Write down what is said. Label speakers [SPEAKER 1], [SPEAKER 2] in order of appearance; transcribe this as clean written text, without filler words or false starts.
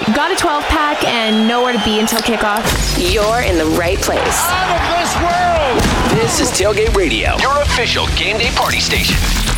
[SPEAKER 1] got a 12-pack and nowhere to be until kickoff,
[SPEAKER 2] you're in the right place.
[SPEAKER 3] Out of this world!
[SPEAKER 4] This is Tailgate Radio, your official game day party station.